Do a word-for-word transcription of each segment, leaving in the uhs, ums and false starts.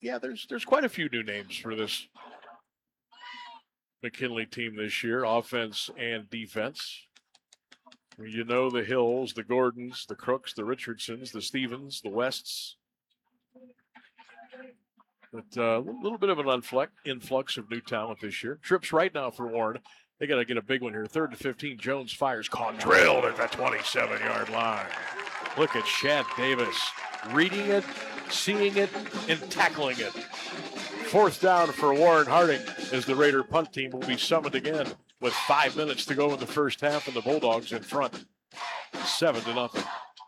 yeah, there's there's quite a few new names for this McKinley team this year, offense and defense. You know the Hills, the Gordons, the Crooks, the Richardsons, the Stevens, the Wests. But a uh, little bit of an influx, influx of new talent this year. Trips right now for Warren. They got to get a big one here. Third and fifteen. Jones fires. Caught drilled at the twenty-seven-yard line. Look at Shad Davis reading it, seeing it, and tackling it. Fourth down for Warren Harding as the Raider punt team will be summoned again with five minutes to go in the first half, and the Bulldogs in front, seven to nothing.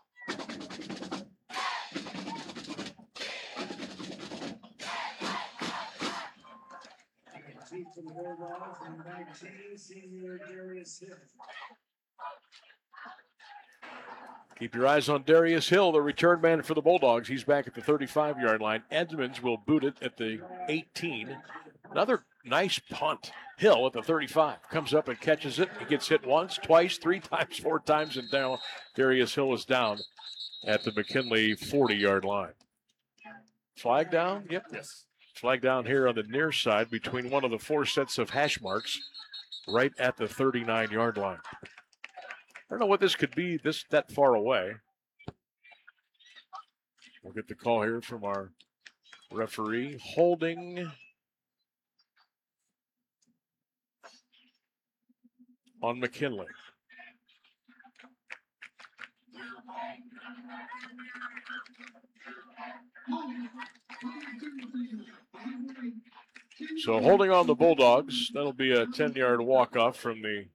Keep your eyes on Darius Hill, the return man for the Bulldogs. He's back at the thirty-five-yard line. Edmonds will boot it at the eighteen. Another nice punt. Hill at the thirty-five comes up and catches it. He gets hit once, twice, three times, four times, and down. Darius Hill is down at the McKinley forty-yard line. Flag down? Yep. Yes. Flag down here on the near side between one of the four sets of hash marks right at the thirty-nine-yard line. I don't know what this could be this that far away. We'll get the call here from our referee. Holding on McKinley. So holding on the Bulldogs. That'll be a ten-yard walk-off from the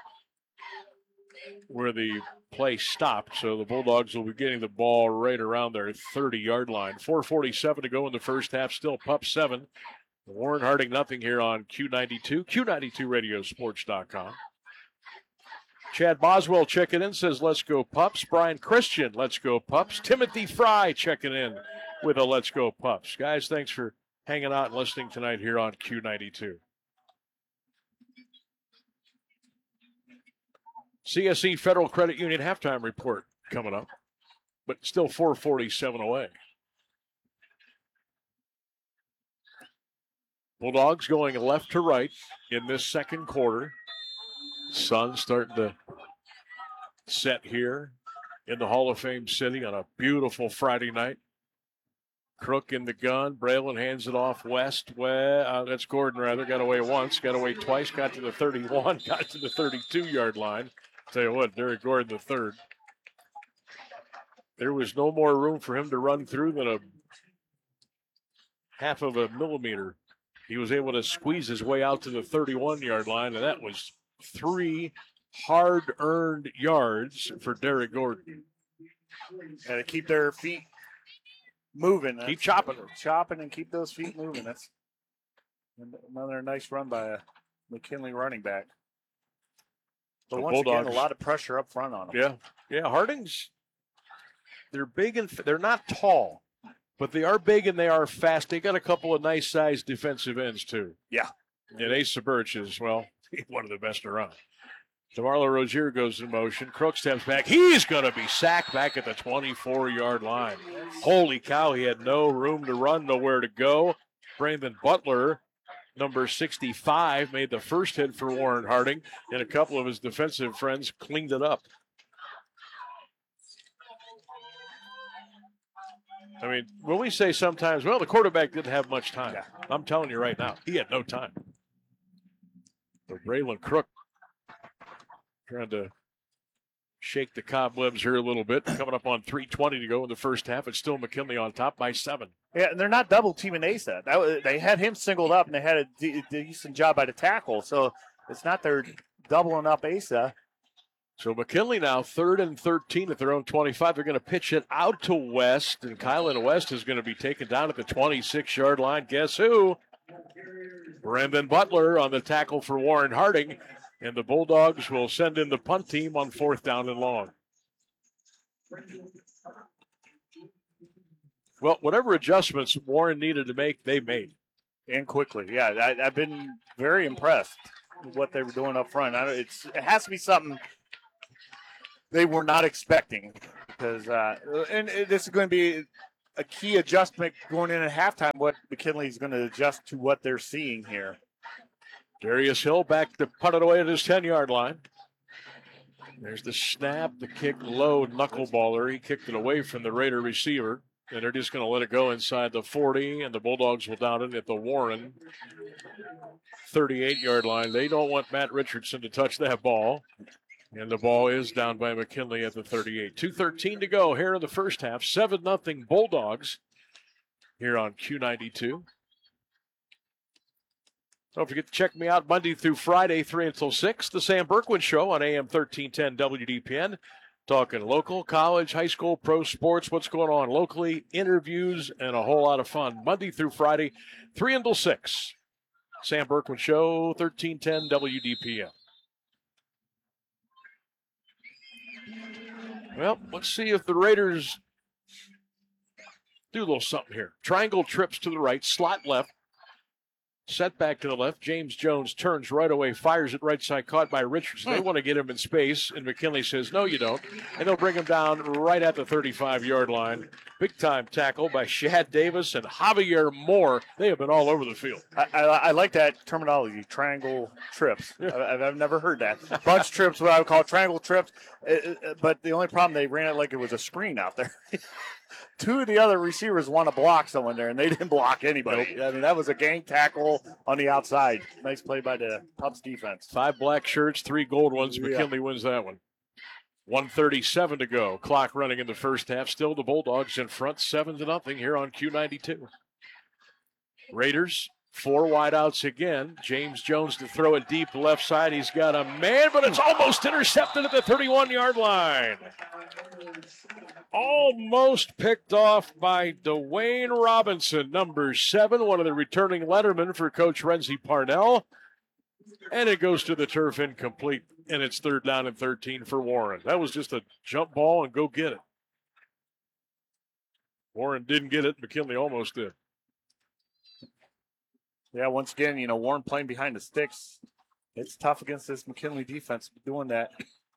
where the play stopped. So the Bulldogs will be getting the ball right around their thirty-yard line. four forty-seven to go in the first half. Still Pup seven. Warren Harding nothing here on Q ninety-two. Q ninety-two radio sports dot com. Chad Boswell checking in, says, let's go Pups. Brian Christian, let's go Pups. Timothy Fry checking in with a let's go Pups. Guys, thanks for hanging out and listening tonight here on Q ninety-two. C S E Federal Credit Union halftime report coming up, but still four forty-seven away. Bulldogs going left to right in this second quarter. Sun starting to set here in the Hall of Fame City on a beautiful Friday night. Crook in the gun. Braylon hands it off west. Well, uh, that's Gordon, rather. Got away once, got away twice, got to the thirty-one, got to the thirty-two-yard line. Tell you what, Derek Gordon the third. There was no more room for him to run through than a half of a millimeter. He was able to squeeze his way out to the thirty-one-yard line, and that was three hard-earned yards for Derek Gordon. Got to keep their feet moving. Keep chopping. Chopping and keep those feet moving. That's another nice run by a McKinley running back. But the once Bulldogs, again, a lot of pressure up front on them. Yeah, yeah. Harding's, they're big and they're not tall, but they are big and they are fast. They got a couple of nice-sized defensive ends too. Yeah. And Asa Birch is, well, one of the best around. DeMarlo Rozier goes in motion. Crook steps back. He's going to be sacked back at the twenty-four-yard line. Holy cow, he had no room to run, nowhere to go. Brandon Butler, number sixty-five, made the first hit for Warren Harding, and a couple of his defensive friends cleaned it up. I mean, when we say sometimes, well, the quarterback didn't have much time. Yeah. I'm telling you right now, he had no time. But Braylon Crook trying to shake the cobwebs here a little bit. Coming up on three twenty to go in the first half. It's still McKinley on top by seven. Yeah, and they're not double teaming Asa. That was, they had him singled up, and they had a de- decent job by the tackle. So it's not they're doubling up Asa. So McKinley now third and thirteen at their own twenty-five. They're going to pitch it out to West, and Kylan West is going to be taken down at the twenty-six-yard line. Guess who? Brandon Butler on the tackle for Warren Harding, and the Bulldogs will send in the punt team on fourth down and long. Well, whatever adjustments Warren needed to make, they made. And quickly, yeah. I, I've been very impressed with what they were doing up front. I, it's, it has to be something they were not expecting. Because, uh, and this is going to be a key adjustment going in at halftime, what McKinley's going to adjust to what they're seeing here. Darius Hill back to put it away at his ten-yard line. There's the snap, the kick low, knuckleballer. He kicked it away from the Raider receiver, and they're just going to let it go inside the forty, and the Bulldogs will down it at the Warren thirty-eight-yard line. They don't want Matt Richardson to touch that ball, and the ball is down by McKinley at the thirty-eight. two thirteen to go here in the first half. seven nothing Bulldogs here on Q ninety-two. Don't forget to check me out Monday through Friday, three until six. The Sam Berkwin Show on A M thirteen ten W D P N. Talking local, college, high school, pro sports, what's going on locally, interviews, and a whole lot of fun. Monday through Friday, three until six. Sam Berkwin Show, thirteen ten W D P N. Well, let's see if the Raiders do a little something here. Triangle trips to the right, slot left. Set back to the left. James Jones turns right away, fires it right side, caught by Richardson. They want to get him in space, and McKinley says, no, you don't. And they'll bring him down right at the thirty-five-yard line. Big-time tackle by Shad Davis and Javier Moore. They have been all over the field. I, I, I like that terminology, triangle trips. Yeah. I, I've never heard that. Bunch trips, what I would call triangle trips. Uh, uh, but the only problem, they ran it like it was a screen out there. Two of the other receivers want to block someone there, and they didn't block anybody. I mean, that was a gang tackle on the outside. Nice play by the Pups defense. Five black shirts, three gold ones. Yeah. McKinley wins that one. one thirty-seven to go. Clock running in the first half. Still the Bulldogs in front, seven to nothing here on Q ninety-two. Raiders, four wideouts again. James Jones to throw it deep left side. He's got a man, but it's almost intercepted at the thirty-one-yard line. Almost picked off by Dwayne Robinson, number seven, one of the returning lettermen for Coach Renzi Parnell. And it goes to the turf incomplete, and it's third down and thirteen for Warren. That was just a jump ball and go get it. Warren didn't get it. McKinley almost did. Yeah, once again, you know, Warren playing behind the sticks. It's tough against this McKinley defense doing that.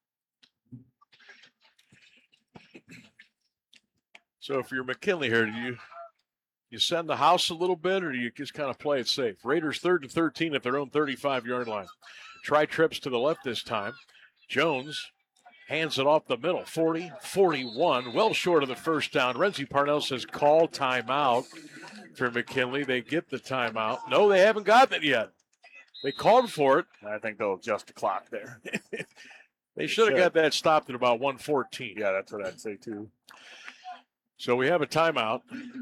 So if you're McKinley here, do you you send the house a little bit, or do you just kind of play it safe? Raiders third and thirteen at their own thirty-five-yard line. Try trips to the left this time. Jones hands it off the middle, forty, forty-one, well short of the first down. Renzi Parnell says call timeout for McKinley. They get the timeout. No, they haven't gotten it yet. They called for it. I think they'll adjust the clock there. They should have got that stopped at about one fourteen. Yeah, that's what I'd say too. So we have a timeout.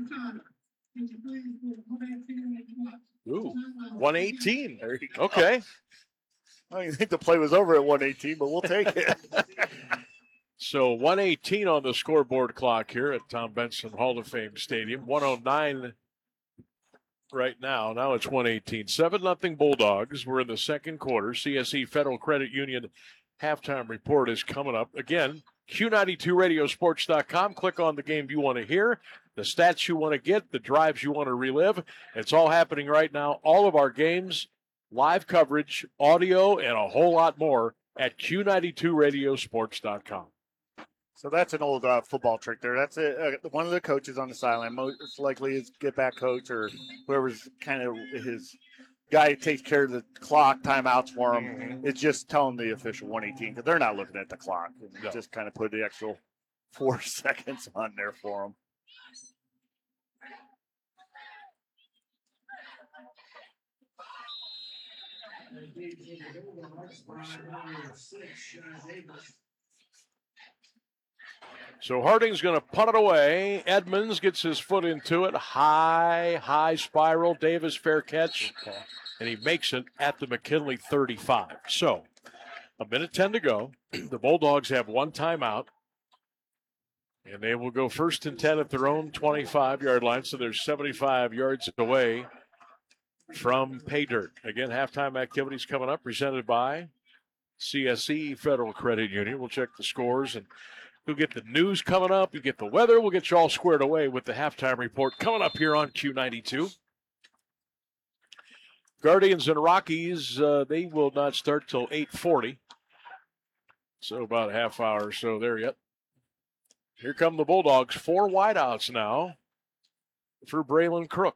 Ooh, one eighteen. There you go. Okay. I don't even think the play was over at one eighteen, but we'll take it. So one eighteen on the scoreboard clock here at Tom Benson Hall of Fame Stadium. one oh nine right now. Now it's one eighteen. seven nothing Bulldogs. We're in the second quarter. C S E Federal Credit Union halftime report is coming up. Again, Q ninety-two radio sports dot com. Click on the game you want to hear, the stats you want to get, the drives you want to relive. It's all happening right now. All of our games, live coverage, audio, and a whole lot more at Q ninety-two radio sports dot com. So that's an old uh, football trick there. That's a, uh, one of the coaches on the sideline. Most likely his get back coach or whoever's kind of his guy who takes care of the clock timeouts for him. Mm-hmm. It's just telling the official one eighteen because they're not looking at the clock. No. Just kind of put the extra four seconds on there for them. So Harding's going to punt it away. Edmonds gets his foot into it. High, high spiral. Davis, fair catch. Okay. And he makes it at the McKinley thirty-five. So a minute ten to go. The Bulldogs have one timeout. And they will go first and ten at their own twenty-five-yard line. So they're seventy-five yards away from pay dirt. Again, halftime activities coming up, presented by C S E Federal Credit Union. We'll check the scores and we'll get the news coming up. You get the weather. We'll get you all squared away with the halftime report coming up here on Q ninety-two. Guardians and Rockies, uh, they will not start till eight forty. So about a half hour or so there yet. Here come the Bulldogs. Four wideouts now. for Braylon Crook.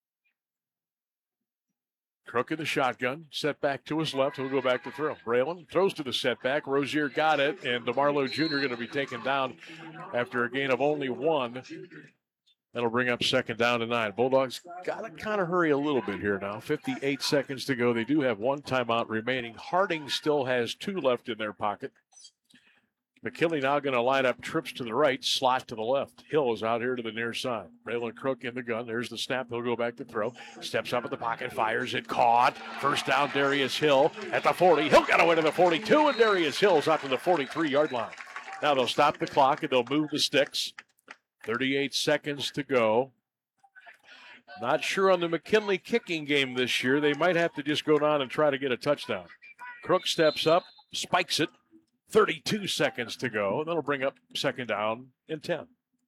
Crook in the shotgun, set back to his left. He'll go back to throw. Braylon throws to the setback. Rozier got it, and DeMarlo Junior going to be taken down after a gain of only one. That'll bring up second down to nine. Bulldogs got to kind of hurry a little bit here now. fifty-eight seconds to go. They do have one timeout remaining. Harding still has two left in their pocket. McKinley now going to line up trips to the right, slot to the left. Hill is out here to the near side. Braylon Crook in the gun. There's the snap. He'll go back to throw. Steps up in the pocket, fires it, caught. First down, Darius Hill at the forty. Hill got away to the forty-two, and Darius Hill's out to the forty-three-yard line. Now they'll stop the clock, and they'll move the sticks. thirty-eight seconds to go. Not sure on the McKinley kicking game this year. They might have to just go down and try to get a touchdown. Crook steps up, spikes it. thirty-two seconds to go. That'll bring up second down and ten.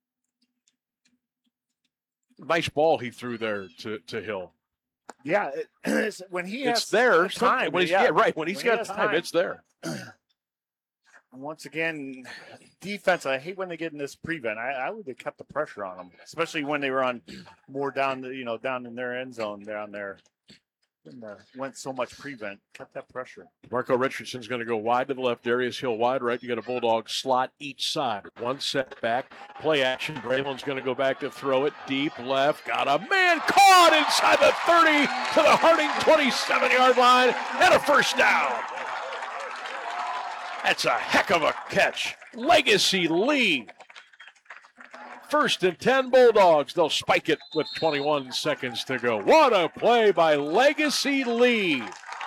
Nice ball he threw there to, to Hill. Yeah, it, it's, when he has it's there. time, when he's, yeah. yeah, right. When he's When got he has time, time. it's there. Once again, defense, I hate when they get in this prevent. I, I would have kept the pressure on them, especially when they were on more down, the, you know, down in their end zone down there. And, uh, went so much prevent, kept that pressure. Marco Richardson's going to go wide to the left. Darius Hill wide right. You got a Bulldog slot each side. One setback. Play action. Braylon's going to go back to throw it deep left. Got a man caught inside the thirty to the Harding twenty-seven-yard line and a first down. That's a heck of a catch. Legacy Lee. First and ten Bulldogs. They'll spike it with twenty-one seconds to go. What a play by Legacy Lee.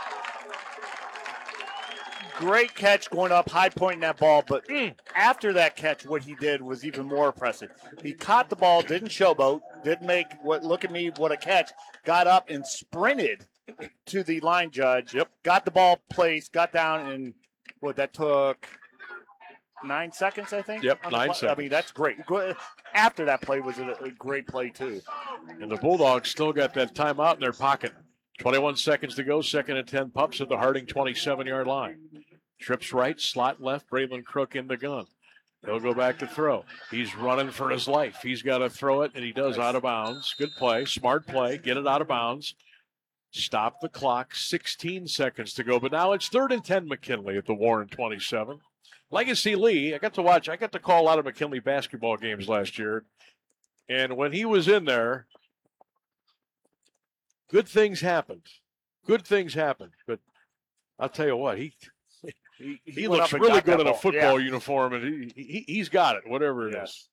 Great catch going up, high point in that ball. But mm, after that catch, what he did was even more impressive. He caught the ball, didn't showboat, didn't make what, look at me, what a catch. Got up and sprinted to the line judge. Yep. Got the ball placed, got down, and what that took nine seconds, I think. Yep, on the nine play. seconds. I mean, that's great. After that play was a, a great play, too. And the Bulldogs still got that timeout in their pocket. twenty-one seconds to go. Second and ten pups at the Harding twenty-seven-yard line. Trips right, slot left. Braylon Crook in the gun. He'll go back to throw. He's running for his life. He's got to throw it, and he does out of bounds. Good play, smart play. Get it out of bounds. Stop the clock. sixteen seconds to go. But now it's third and ten McKinley at the Warren twenty-seven. Legacy Lee, I got to watch, I got to call a lot of McKinley basketball games last year. And when he was in there, good things happened. Good things happened. But I'll tell you what, he he, he, he went looks up and really got good that in a ball. football Yeah. uniform, and he, he, he's got it, whatever it is. Yes.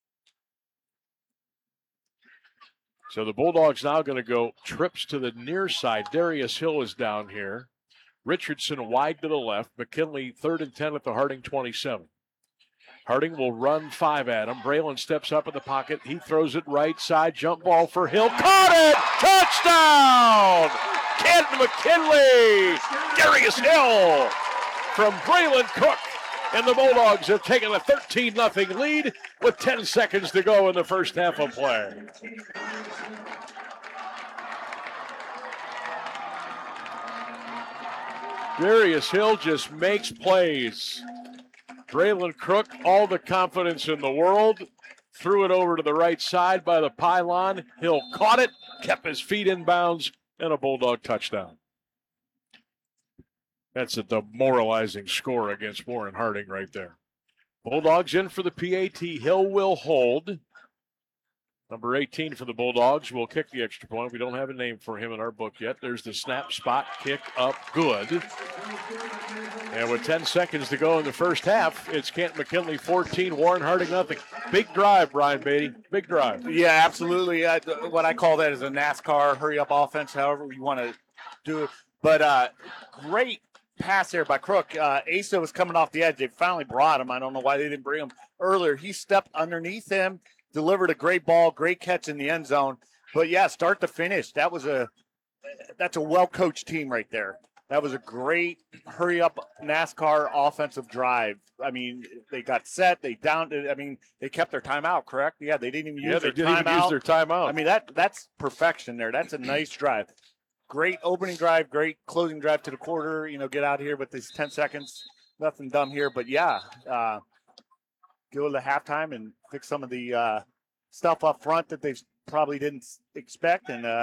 So the Bulldogs now going to go trips to the near side. Darius Hill is down here. Richardson wide to the left. McKinley third and ten at the Harding twenty-seven. Harding will run five at him. Braylon steps up in the pocket. He throws it right side. Jump ball for Hill. Caught it! Touchdown! Ken McKinley! Darius Hill from Braylon Cook. And the Bulldogs have taken a thirteen nothing lead with ten seconds to go in the first half of play. Darius Hill just makes plays. Braylon Crook, all the confidence in the world, threw it over to the right side by the pylon. Hill caught it, kept his feet in bounds, and a Bulldog touchdown. That's a demoralizing score against Warren Harding right there. Bulldogs in for the P A T. Hill will hold. Number eighteen for the Bulldogs will kick the extra point. We don't have a name for him in our book yet. There's the snap, spot, kick up, good. And with ten seconds to go in the first half, it's Kent McKinley fourteen, Warren Harding nothing. Big drive, Brian Beatty. Big drive. Yeah, absolutely. Uh, what I call that is a NASCAR hurry-up offense, however you want to do it. But uh, great pass there by Crook. Uh, Asa was coming off the edge. They finally brought him. I don't know why they didn't bring him earlier. He stepped underneath him, delivered a great ball, great catch in the end zone. But, yeah, start to finish, that was a that's a well-coached team right there. That was a great hurry-up NASCAR offensive drive. I mean, they got set, they downed it. I mean, they kept their timeout, correct? Yeah, they didn't even use Yeah, their they didn't timeout. even use their timeout. I mean, that that's perfection there. That's a nice drive. Great opening drive, great closing drive to the quarter. You know, get out of here with these ten seconds. Nothing dumb here, but yeah, uh, go to the halftime and fix some of the uh, stuff up front that they've probably didn't expect, and uh,